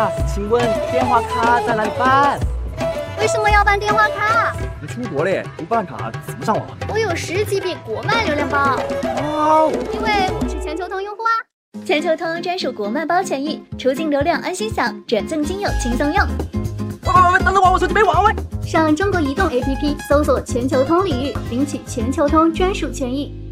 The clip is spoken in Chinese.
啊，请问电话卡在哪里办？ 为什么要办电话卡？ 你出国嘞，不办卡怎么上网？ 我有10GB国漫流量包。 哇， 因为我是全球通用户啊。全球通专属国漫包权益，出境流量安心享，转赠金友轻松用。 喂，等等我手机没网喂。 上中国移动 APP 搜索全球通领域，领取全球通专属权益。